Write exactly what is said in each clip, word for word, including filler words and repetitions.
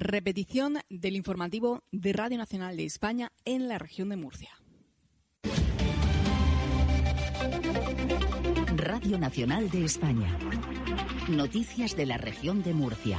Repetición del informativo de Radio Nacional de España en la región de Murcia. Radio Nacional de España. Noticias de la región de Murcia.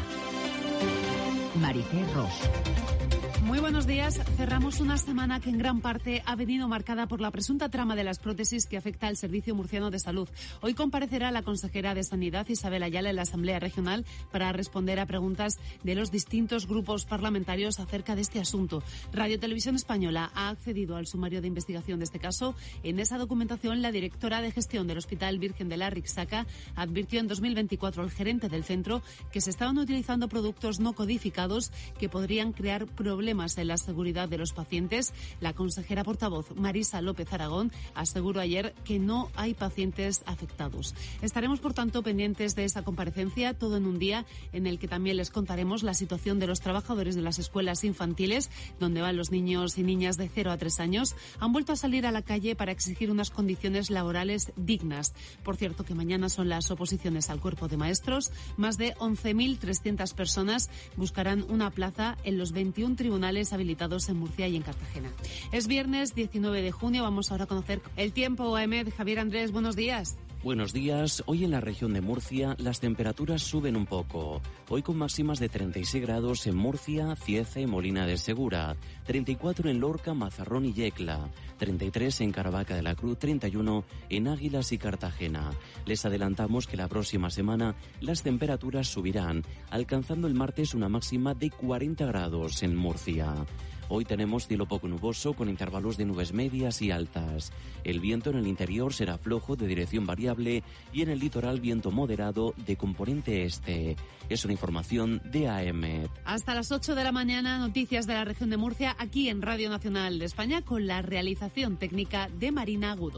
Maricé Ros. Muy buenos días. Cerramos una semana que en gran parte ha venido marcada por la presunta trama de las prótesis que afecta al Servicio Murciano de Salud. Hoy comparecerá la consejera de Sanidad, Isabel Ayala, en la Asamblea Regional para responder a preguntas de los distintos grupos parlamentarios acerca de este asunto. Radio Televisión Española ha accedido al sumario de investigación de este caso. En esa documentación, la directora de gestión del Hospital Virgen de la Rixaca advirtió en dos mil veinticuatro al gerente del centro que se estaban utilizando productos no codificados que podrían crear problemas en la seguridad de los pacientes. La consejera portavoz Marisa López Aragón aseguró ayer que no hay pacientes afectados. Estaremos, por tanto, pendientes de esa comparecencia, todo en un día en el que también les contaremos la situación de los trabajadores de las escuelas infantiles, donde van los niños y niñas de cero a tres años. Han vuelto a salir a la calle para exigir unas condiciones laborales dignas. Por cierto, que mañana son las oposiciones al cuerpo de maestros. Más de once mil trescientas personas buscarán una plaza en los veintiún tribunales habilitados en Murcia y en Cartagena. Es viernes diecinueve de junio. Vamos ahora a conocer el tiempo. A E M E D, Javier Andrés, buenos días. Buenos días. Hoy en la región de Murcia las temperaturas suben un poco. Hoy con máximas de treinta y seis grados en Murcia, Cieza y Molina de Segura, treinta y cuatro en Lorca, Mazarrón y Yecla, treinta y tres en Caravaca de la Cruz, treinta y uno en Águilas y Cartagena. Les adelantamos que la próxima semana las temperaturas subirán, alcanzando el martes una máxima de cuarenta grados en Murcia. Hoy tenemos cielo poco nuboso con intervalos de nubes medias y altas. El viento en el interior será flojo de dirección variable y en el litoral viento moderado de componente este. Es una información de A E M E D. Hasta las ocho de la mañana, noticias de la región de Murcia aquí en Radio Nacional de España con la realización técnica de Marina Agudo.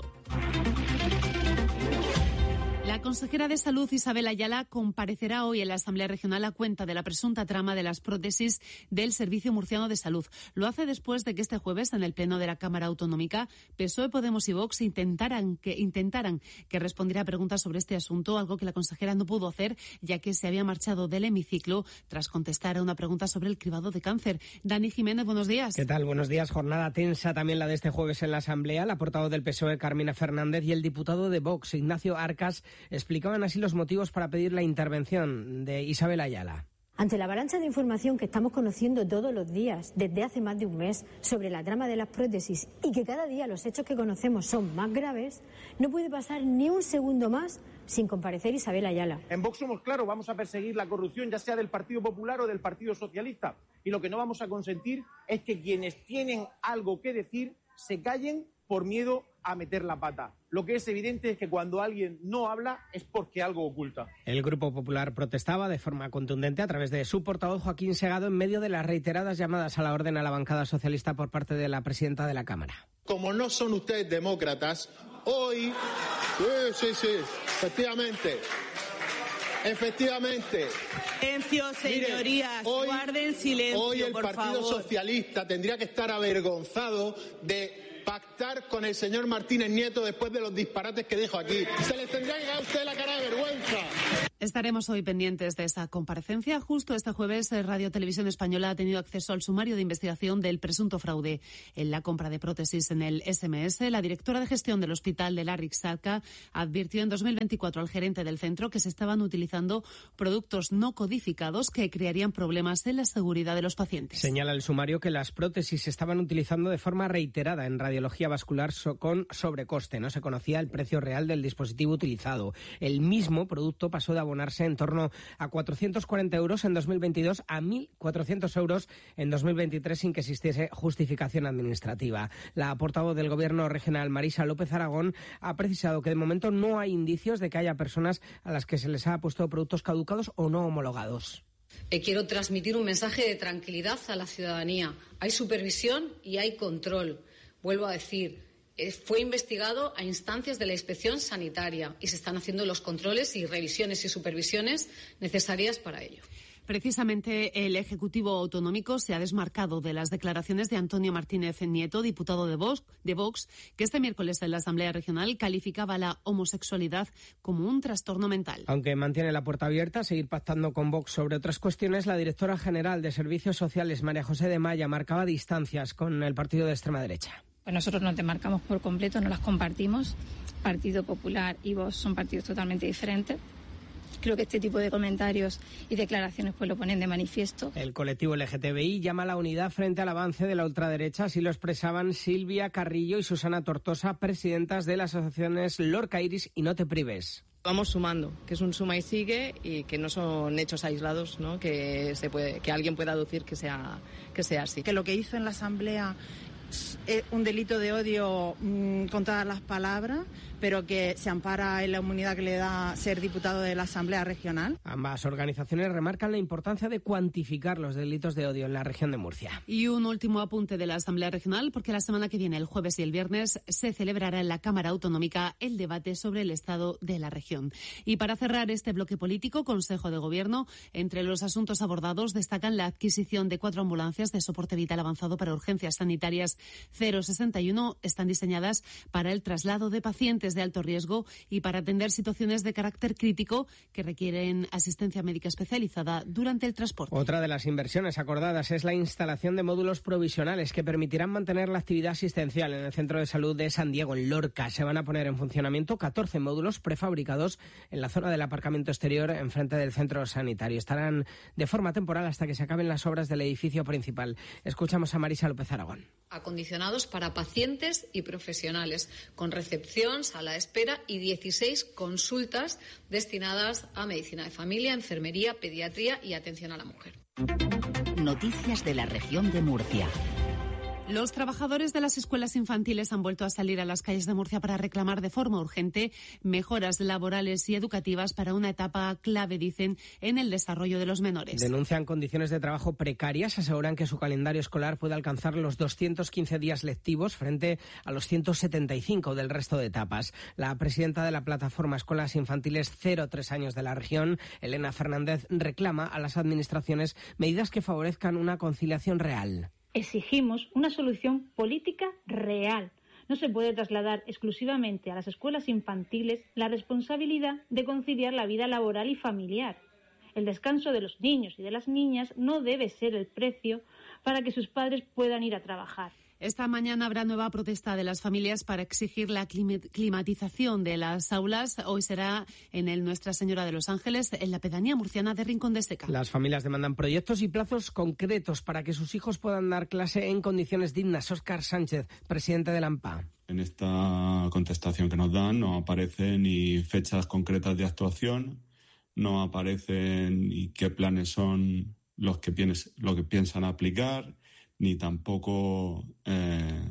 La consejera de Salud, Isabel Ayala, comparecerá hoy en la Asamblea Regional a cuenta de la presunta trama de las prótesis del Servicio Murciano de Salud. Lo hace después de que este jueves, en el Pleno de la Cámara Autonómica, P S O E, Podemos y Vox intentaran que, intentaran que respondiera a preguntas sobre este asunto, algo que la consejera no pudo hacer, ya que se había marchado del hemiciclo tras contestar a una pregunta sobre el cribado de cáncer. Dani Jiménez, buenos días. ¿Qué tal? Buenos días. Jornada tensa también la de este jueves en la Asamblea. La portavoz del P S O E, Carmina Fernández, y el diputado de Vox, Ignacio Arcas, explicaban así los motivos para pedir la intervención de Isabel Ayala. Ante la avalancha de información que estamos conociendo todos los días, desde hace más de un mes, sobre la trama de las prótesis y que cada día los hechos que conocemos son más graves, no puede pasar ni un segundo más sin comparecer Isabel Ayala. En Vox somos claros, vamos a perseguir la corrupción, ya sea del Partido Popular o del Partido Socialista. Y lo que no vamos a consentir es que quienes tienen algo que decir se callen por miedo a meter la pata. Lo que es evidente es que cuando alguien no habla es porque algo oculta. El Grupo Popular protestaba de forma contundente a través de su portavoz Joaquín Segado en medio de las reiteradas llamadas a la orden a la bancada socialista por parte de la presidenta de la Cámara. Como no son ustedes demócratas, hoy... Sí, sí, sí, efectivamente... Efectivamente. Silencio, señorías, Mire, hoy, guarden silencio, hoy el por Partido favor. Socialista tendría que estar avergonzado de pactar con el señor Martínez Nieto después de los disparates que dijo aquí. Se les tendría que dar a usted la cara de vergüenza. Estaremos hoy pendientes de esa comparecencia. Justo este jueves, Radio Televisión Española ha tenido acceso al sumario de investigación del presunto fraude en la compra de prótesis en el S M S. La directora de gestión del Hospital de la Rixaca advirtió en dos mil veinticuatro al gerente del centro que se estaban utilizando productos no codificados que crearían problemas en la seguridad de los pacientes. Señala el sumario que las prótesis se estaban utilizando de forma reiterada en radiología vascular con sobrecoste. No se conocía el precio real del dispositivo utilizado. El mismo producto pasó de abonarse en torno a cuatrocientos cuarenta euros en dos mil veintidós a mil cuatrocientos euros en dos mil veintitrés sin que existiese justificación administrativa. La portavoz del Gobierno regional, Marisa López Aragón, ha precisado que de momento no hay indicios de que haya personas a las que se les ha puesto productos caducados o no homologados. Eh, quiero transmitir un mensaje de tranquilidad a la ciudadanía. Hay supervisión y hay control. Vuelvo a decir, fue investigado a instancias de la Inspección Sanitaria y se están haciendo los controles y revisiones y supervisiones necesarias para ello. Precisamente el Ejecutivo Autonómico se ha desmarcado de las declaraciones de Antonio Martínez Nieto, diputado de Vox, de Vox, que este miércoles en la Asamblea Regional calificaba la homosexualidad como un trastorno mental. Aunque mantiene la puerta abierta a seguir pactando con Vox sobre otras cuestiones, la directora general de Servicios Sociales, María José de Maya, marcaba distancias con el partido de extrema derecha. Pues nosotros nos demarcamos por completo, no las compartimos. Partido Popular y Vox son partidos totalmente diferentes. Creo que este tipo de comentarios y declaraciones pues lo ponen de manifiesto. El colectivo L G T B I llama a la unidad frente al avance de la ultraderecha, así lo expresaban Silvia Carrillo y Susana Tortosa, presidentas de las asociaciones Lorca Iris y No Te Prives. Vamos sumando, que es un suma y sigue y que no son hechos aislados, ¿no? Que se puede, que alguien pueda aducir que sea, que sea así. Que lo que hizo en la Asamblea es un delito de odio mmm, con todas las palabras, pero que se ampara en la inmunidad que le da ser diputado de la Asamblea Regional. Ambas organizaciones remarcan la importancia de cuantificar los delitos de odio en la región de Murcia. Y un último apunte de la Asamblea Regional, porque la semana que viene, el jueves y el viernes, se celebrará en la Cámara Autonómica el debate sobre el estado de la región. Y para cerrar este bloque político, Consejo de Gobierno, entre los asuntos abordados destacan la adquisición de cuatro ambulancias de soporte vital avanzado para urgencias sanitarias cero sesenta y uno. Están diseñadas para el traslado de pacientes de alto riesgo y para atender situaciones de carácter crítico que requieren asistencia médica especializada durante el transporte. Otra de las inversiones acordadas es la instalación de módulos provisionales que permitirán mantener la actividad asistencial en el Centro de Salud de San Diego, en Lorca. Se van a poner en funcionamiento catorce módulos prefabricados en la zona del aparcamiento exterior enfrente del centro sanitario. Estarán de forma temporal hasta que se acaben las obras del edificio principal. Escuchamos a Marisa López Aragón. Acondicionados para pacientes y profesionales, con recepción, sala de espera y dieciséis consultas destinadas a medicina de familia, enfermería, pediatría y atención a la mujer. Noticias de la región de Murcia. Los trabajadores de las escuelas infantiles han vuelto a salir a las calles de Murcia para reclamar de forma urgente mejoras laborales y educativas para una etapa clave, dicen, en el desarrollo de los menores. Denuncian condiciones de trabajo precarias, aseguran que su calendario escolar puede alcanzar los doscientos quince días lectivos frente a los ciento setenta y cinco del resto de etapas. La presidenta de la plataforma Escuelas Infantiles cero tres años de la región, Elena Fernández, reclama a las administraciones medidas que favorezcan una conciliación real. Exigimos una solución política real. No se puede trasladar exclusivamente a las escuelas infantiles la responsabilidad de conciliar la vida laboral y familiar. El descanso de los niños y de las niñas no debe ser el precio para que sus padres puedan ir a trabajar. Esta mañana habrá nueva protesta de las familias para exigir la climatización de las aulas. Hoy será en el Nuestra Señora de los Ángeles, en la pedanía murciana de Rincón de Seca. Las familias demandan proyectos y plazos concretos para que sus hijos puedan dar clase en condiciones dignas. Óscar Sánchez, presidente de la AMPA. En esta contestación que nos dan no aparecen ni fechas concretas de actuación, no aparecen ni qué planes son los que, piens- lo que piensan aplicar, ni tampoco eh,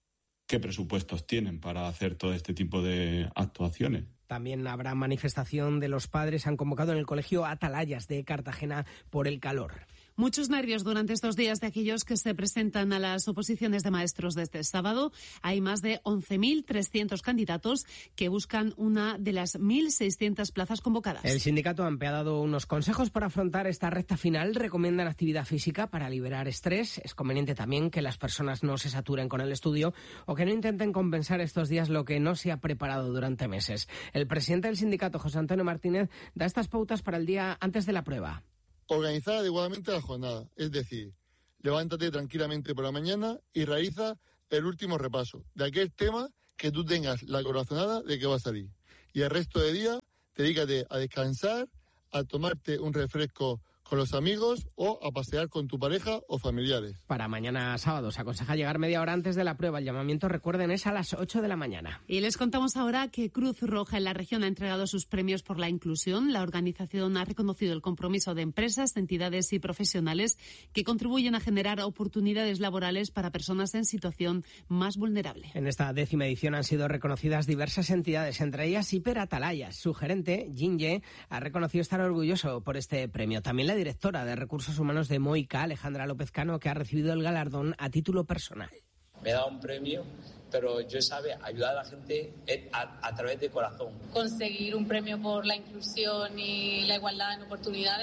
qué presupuestos tienen para hacer todo este tipo de actuaciones. También habrá manifestación de los padres. Han convocado en el colegio Atalayas de Cartagena por el calor. Muchos nervios durante estos días de aquellos que se presentan a las oposiciones de maestros de este sábado. Hay más de once mil trescientos candidatos que buscan una de las mil seiscientas plazas convocadas. El sindicato AMPE ha dado unos consejos para afrontar esta recta final. Recomiendan actividad física para liberar estrés. Es conveniente también que las personas no se saturen con el estudio o que no intenten compensar estos días lo que no se ha preparado durante meses. El presidente del sindicato, José Antonio Martínez, da estas pautas para el día antes de la prueba. Organizar adecuadamente la jornada, es decir, levántate tranquilamente por la mañana y realiza el último repaso de aquel tema que tú tengas la corazonada de que va a salir. Y el resto de día, dedícate a descansar, a tomarte un refresco con los amigos o a pasear con tu pareja o familiares. Para mañana sábado se aconseja llegar media hora antes de la prueba. El llamamiento, recuerden, es a las ocho de la mañana. Y les contamos ahora que Cruz Roja en la región ha entregado sus premios por la inclusión. La organización ha reconocido el compromiso de empresas, entidades y profesionales que contribuyen a generar oportunidades laborales para personas en situación más vulnerable. En esta décima edición han sido reconocidas diversas entidades, entre ellas Hiper Atalayas. Su gerente, Jinye, ha reconocido estar orgulloso por este premio. También la directora de Recursos Humanos de Moica, Alejandra López Cano, que ha recibido el galardón a título personal. Me he dado un premio, pero yo sabe ayudar a la gente a, a través de corazón. Conseguir un premio por la inclusión y la igualdad en oportunidades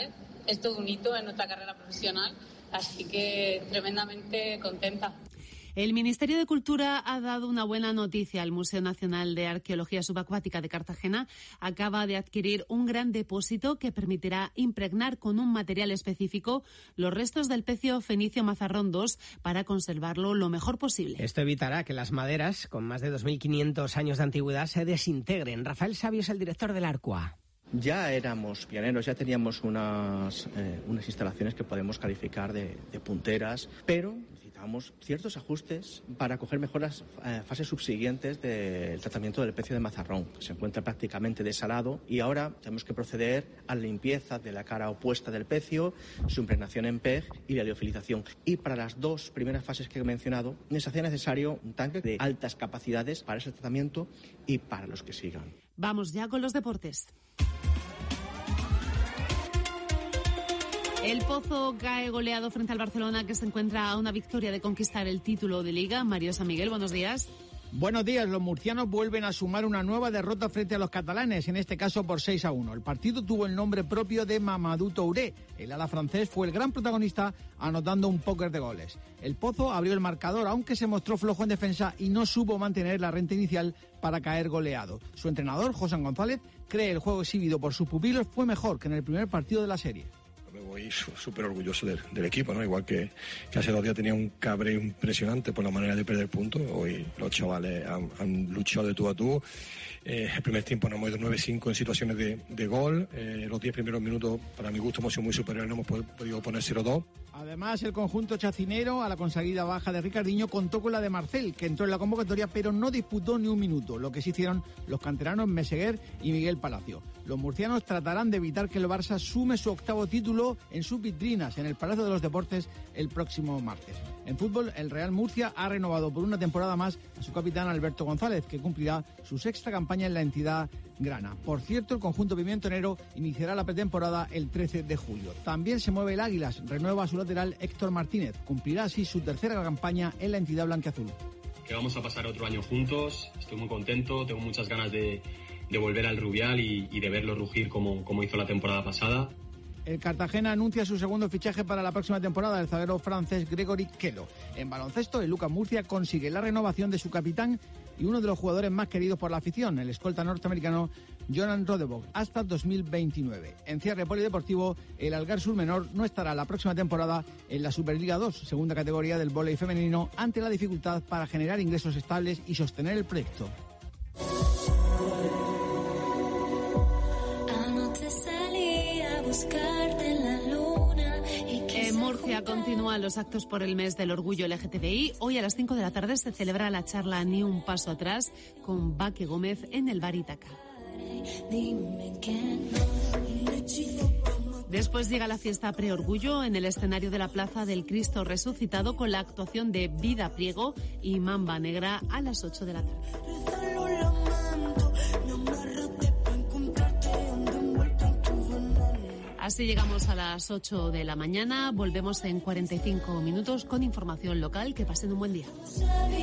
es todo un hito en nuestra carrera profesional, así que tremendamente contenta. El Ministerio de Cultura ha dado una buena noticia al Museo Nacional de Arqueología Subacuática de Cartagena. Acaba de adquirir un gran depósito que permitirá impregnar con un material específico los restos del pecio fenicio Mazarrón dos para conservarlo lo mejor posible. Esto evitará que las maderas, con más de dos mil quinientos años de antigüedad, se desintegren. Rafael Sabio es el director del Arcua. Ya éramos pioneros, ya teníamos unas, eh, unas instalaciones que podemos calificar de, de punteras, pero necesitábamos ciertos ajustes para coger mejor las eh, fases subsiguientes del tratamiento del pecio de Mazarrón, que se encuentra prácticamente desalado, y ahora tenemos que proceder a la limpieza de la cara opuesta del pecio, su impregnación en P E G y la liofilización. Y para las dos primeras fases que he mencionado, nos hacía necesario un tanque de altas capacidades para ese tratamiento y para los que sigan. Vamos ya con los deportes. El Pozo cae goleado frente al Barcelona, que se encuentra a una victoria de conquistar el título de Liga. Mario San Miguel, buenos días. Buenos días. Los murcianos vuelven a sumar una nueva derrota frente a los catalanes, en este caso por seis a uno. El partido tuvo el nombre propio de Mamadou Touré. El ala francés fue el gran protagonista, anotando un póker de goles. El Pozo abrió el marcador, aunque se mostró flojo en defensa y no supo mantener la renta inicial para caer goleado. Su entrenador, José González, cree el juego exhibido por sus pupilos fue mejor que en el primer partido de la serie. Me voy súper orgulloso del, del equipo, ¿no? Igual que, que hace dos días tenía un cabreo impresionante por la manera de perder puntos. Hoy los chavales han, han luchado de tú a tú. Eh, el primer tiempo nos hemos ido nueve cinco en situaciones de, de gol. Eh, los diez primeros minutos, para mi gusto, hemos sido muy superiores, no hemos podido poner cero dos. Además, el conjunto chacinero, a la conseguida baja de Ricardinho, contó con la de Marcel, que entró en la convocatoria pero no disputó ni un minuto, lo que sí hicieron los canteranos Meseguer y Miguel Palacio. Los murcianos tratarán de evitar que el Barça sume su octavo título en sus vitrinas en el Palacio de los Deportes el próximo martes. En fútbol, el Real Murcia ha renovado por una temporada más a su capitán Alberto González, que cumplirá su sexta campaña en la entidad grana. Por cierto, el conjunto pimientonero iniciará la pretemporada el trece de julio. También se mueve el Águilas, renueva a su lateral Héctor Martínez. Cumplirá así su tercera campaña en la entidad blanquiazul. Que vamos a pasar otro año juntos, estoy muy contento, tengo muchas ganas de, de volver al Rubial y, y de verlo rugir como, como hizo la temporada pasada. El Cartagena anuncia su segundo fichaje para la próxima temporada, el zaguero francés Gregory Kelo. En baloncesto, el Lucas Murcia consigue la renovación de su capitán y uno de los jugadores más queridos por la afición, el escolta norteamericano Jonan Rodebog, hasta dos mil veintinueve. En cierre polideportivo, el Algar Sur Menor no estará la próxima temporada en la Superliga dos, segunda categoría del vóley femenino, ante la dificultad para generar ingresos estables y sostener el proyecto. En Murcia continúan los actos por el mes del orgullo L G T B I. Hoy a las cinco de la tarde se celebra la charla Ni un paso atrás con Baque Gómez en el Bar Ítaca. Después llega la fiesta preorgullo en el escenario de la Plaza del Cristo Resucitado con la actuación de Vida Priego y Mamba Negra a las ocho de la tarde. Así llegamos a las ocho de la mañana. Volvemos en cuarenta y cinco minutos con información local. Que pasen un buen día.